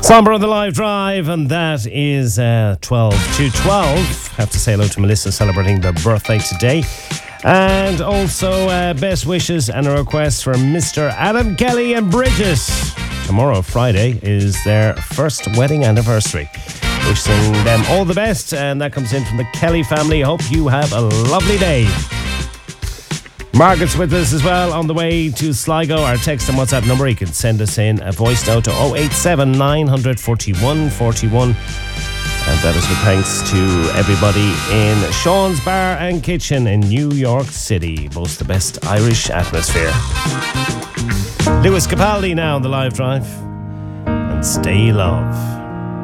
Somber on the live drive, and that is 12 to 12. Have to say hello to Melissa celebrating their birthday today. And also best wishes and a request for Mr. Adam Kelly and Bridget. Tomorrow, Friday, is their first wedding anniversary. Wishing them all the best, and that comes in from the Kelly family. Hope you have a lovely day. Margaret's with us as well on the way to Sligo. Our text and WhatsApp number, you can send us in a voice note to 087 941 41. And that is with thanks to everybody in Sean's Bar and Kitchen in New York City. Boast the best Irish atmosphere. Lewis Capaldi now on the live drive. And Stay Love.